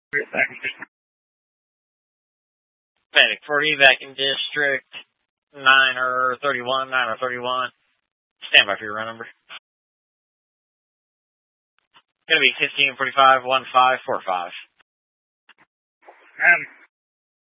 Panic 40 back in District 9 or 31, 9 or 31. Stand by for your run number. Gonna be 1545 1545.